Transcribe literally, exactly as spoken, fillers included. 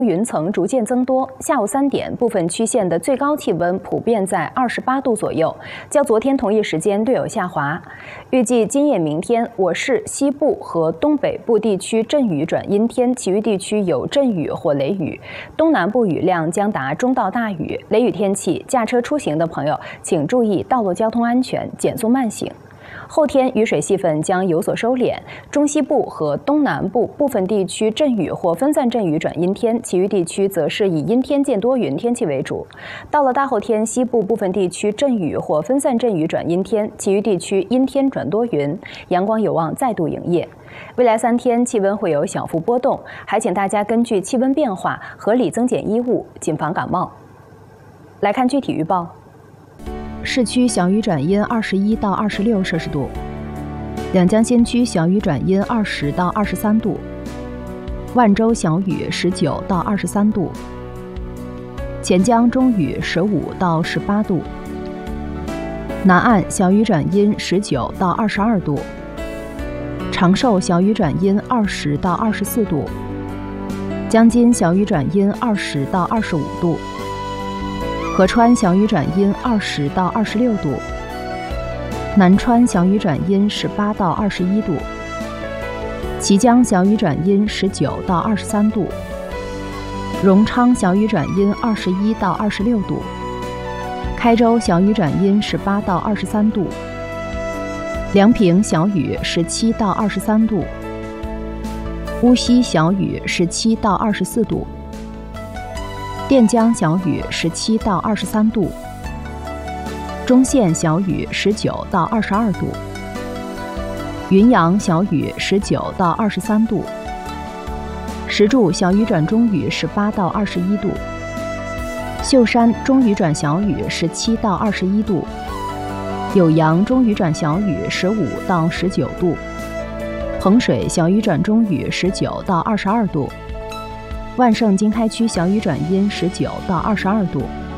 云层逐渐增多，下午三点，部分区县的最高气温普遍在二十八度左右，较昨天同一时间略有下滑。预计今夜、明天，我市西部和东北部地区阵雨转阴天，其余地区有阵雨或雷雨，东南部雨量将达中到大雨。雷雨天气，驾车出行的朋友请注意道路交通安全，减速慢行。后天雨水戏份将有所收敛，中西部和东南部部分地区阵雨或分散阵雨转阴天，其余地区则是以阴天见多云天气为主。到了大后天，西部部分地区阵雨或分散阵雨转阴天，其余地区阴天转多云，阳光有望再度营业。未来三天气温会有小幅波动，还请大家根据气温变化合理增减衣物，谨防感冒。来看具体预报。市区小雨转阴二十一到二十六摄氏度，两江新区小雨转阴二十到二十三度，万州小雨十九到二十三度，钱江中雨十五到十八度，南岸小雨转阴十九到二十二度，长寿小雨转阴二十到二十四度，江津小雨转阴二十到二十五度。合川小雨转阴二十到二十六度，南川小雨转阴十八到二十一度，綦江小雨转阴十九到二十三度，荣昌小雨转阴二十一到二十六度，开州小雨转阴十八到二十三度，梁平小雨十七到二十三度，乌溪小雨十七到二十四度。垫江小雨十七到二十三度，中线小雨十九到二十二度，云阳小雨十九到二十三度，石柱小雨转中雨十八到二十一度，秀山中雨转小雨十七到二十一度，酉阳中雨转小雨十五到十九度，衡水小雨转中雨十九到二十二度。万盛经开区小雨转阴十九到二十二度，